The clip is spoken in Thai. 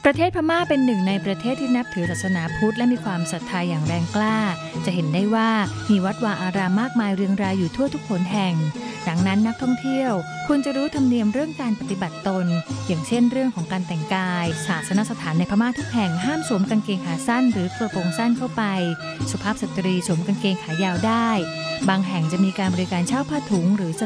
ประเทศพม่าเป็นหนึ่งในประเทศที่นับถือศาสนาพุทธและมีความศรัทธาอย่างแรงกล้าจะเห็นได้ว่ามีวัดวาอารามมากมายเรียงรายอยู่ทั่วทุกหนแห่งดังนั้นนักท่องเที่ยวควรจะรู้ธรรมเนียมเรื่องการปฏิบัติตนอย่างเช่นเรื่องของการแต่งกายศาสนสถานในพม่าทุกแห่งห้ามสวมกางเกงขาสั้นหรือกระโปรงสั้นเข้าไปสุภาพสตรีสวมกางเกงขายาวได้บางแห่งจะมีการบริการเช่าผ้าถุงหรือ